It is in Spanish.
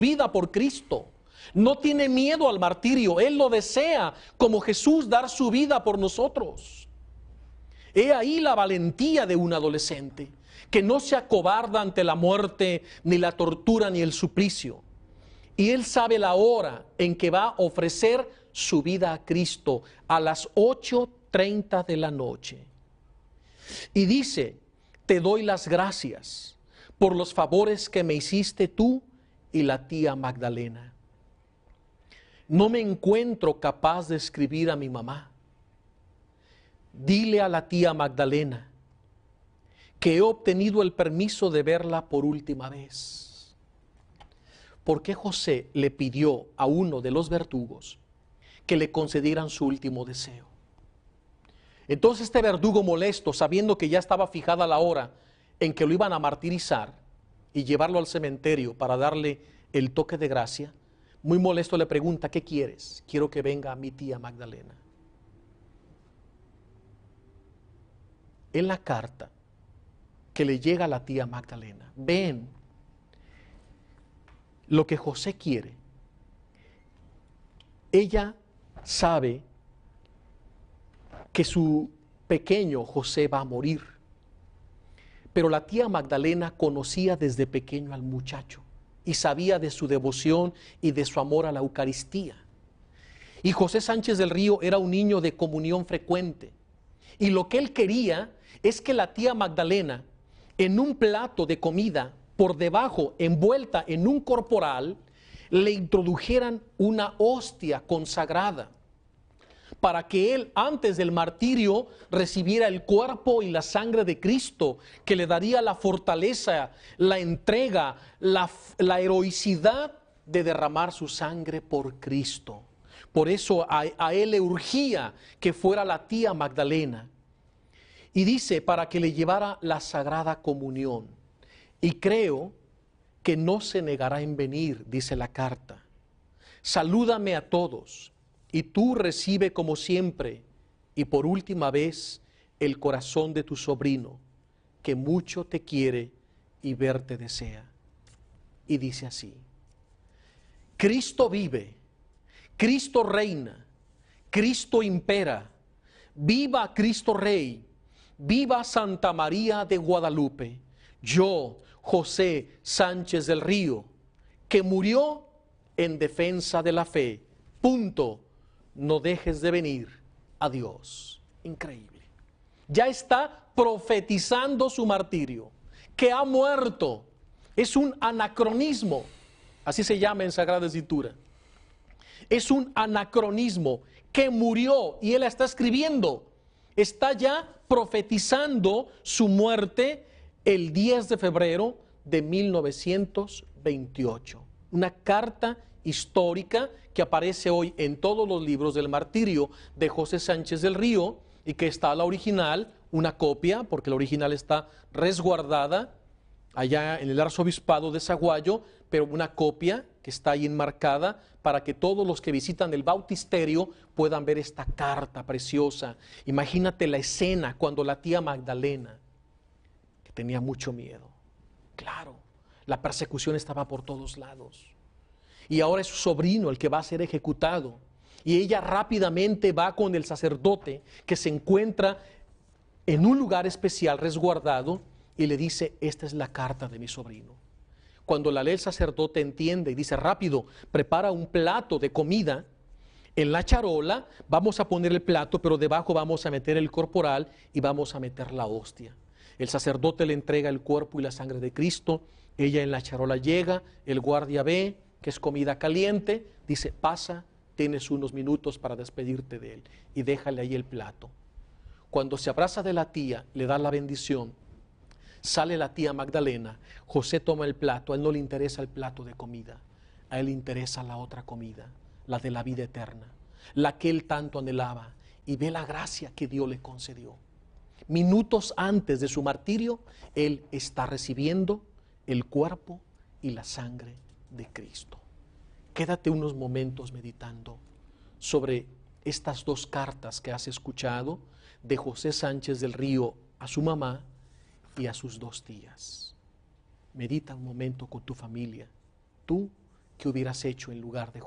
vida por Cristo. No tiene miedo al martirio. Él lo desea como Jesús dar su vida por nosotros. He ahí la valentía de un adolescente que no se acobarda ante la muerte, ni la tortura, ni el suplicio. Y él sabe la hora en que va a ofrecer su vida a Cristo, a las 8:30 de la noche. Y dice: te doy las gracias por los favores que me hiciste tú y la tía Magdalena. No me encuentro capaz de escribir a mi mamá. Dile a la tía Magdalena que he obtenido el permiso de verla por última vez. ¿Por qué José le pidió a uno de los verdugos que le concedieran su último deseo? Entonces este verdugo, molesto, sabiendo que ya estaba fijada la hora en que lo iban a martirizar y llevarlo al cementerio para darle el toque de gracia, muy molesto le pregunta: ¿qué quieres? Quiero que venga mi tía Magdalena. En la carta que le llega a la tía Magdalena, ven lo que José quiere. Ella sabe que su pequeño José va a morir, pero la tía Magdalena conocía desde pequeño al muchacho y sabía de su devoción y de su amor a la Eucaristía. Y José Sánchez del Río era un niño de comunión frecuente, y lo que él quería es que la tía Magdalena, en un plato de comida, por debajo, envuelta en un corporal, le introdujeran una hostia consagrada, para que él, antes del martirio, recibiera el cuerpo y la sangre de Cristo, que le daría la fortaleza, la entrega, la heroicidad de derramar su sangre por Cristo. Por eso a él le urgía que fuera la tía Magdalena. Y dice, para que le llevara la Sagrada Comunión. Y creo que no se negará en venir, dice la carta. Salúdame a todos, y tú recibe como siempre, y por última vez, el corazón de tu sobrino, que mucho te quiere y verte desea. Y dice así: Cristo vive, Cristo reina, Cristo impera, viva Cristo Rey, viva Santa María de Guadalupe. Yo, José Sánchez del Río, que murió en defensa de la fe. Punto. No dejes de venir. Adiós. Increíble. Ya está profetizando su martirio, que ha muerto. Es un anacronismo, así se llama en Sagrada Escritura. Es un anacronismo, que murió, y él está escribiendo. Está ya profetizando su muerte el 10 de febrero de 1928. Una carta histórica que aparece hoy en todos los libros del martirio de José Sánchez del Río, y que está la original, una copia, porque la original está resguardada allá en el arzobispado de Zaguayo, pero una copia que está ahí enmarcada para que todos los que visitan el bautisterio puedan ver esta carta preciosa. Imagínate la escena cuando la tía Magdalena, que tenía mucho miedo, claro, la persecución estaba por todos lados, y ahora es su sobrino el que va a ser ejecutado, y ella rápidamente va con el sacerdote que se encuentra en un lugar especial resguardado, y le dice: esta es la carta de mi sobrino. Cuando la lee el sacerdote, entiende y dice: rápido, prepara un plato de comida. En la charola vamos a poner el plato, pero debajo vamos a meter el corporal y vamos a meter la hostia. El sacerdote le entrega el cuerpo y la sangre de Cristo. Ella en la charola llega, el guardia ve que es comida caliente, dice: pasa, tienes unos minutos para despedirte de él, y déjale ahí el plato. Cuando se abraza de la tía, le da la bendición, sale la tía Magdalena. José toma el plato. A él no le interesa el plato de comida, a él le interesa la otra comida, la de la vida eterna, la que él tanto anhelaba, y ve la gracia que Dios le concedió. Minutos antes de su martirio, él está recibiendo el cuerpo y la sangre de Cristo. Quédate unos momentos meditando sobre estas dos cartas que has escuchado de José Sánchez del Río a su mamá y a sus dos tías. Medita un momento con tu familia, tú ¿qué hubieras hecho en lugar de